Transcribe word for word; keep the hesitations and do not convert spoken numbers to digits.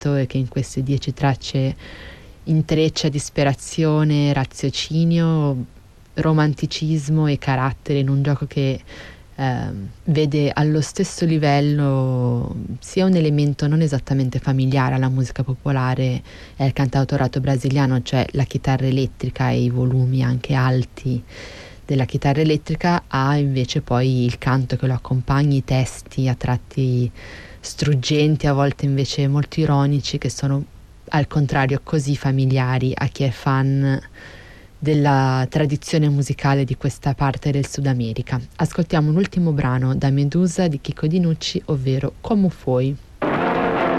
detto e che in queste dieci tracce intreccia disperazione, raziocinio, romanticismo e carattere in un gioco che eh, vede allo stesso livello sia un elemento non esattamente familiare alla musica popolare e al cantautorato brasiliano, cioè la chitarra elettrica e i volumi anche alti della chitarra elettrica, ha invece poi il canto che lo accompagna, i testi a tratti struggenti, a volte invece molto ironici, che sono al contrario così familiari a chi è fan della tradizione musicale di questa parte del Sud America. Ascoltiamo un ultimo brano da Medusa di Chico Dinucci, ovvero Como Foi.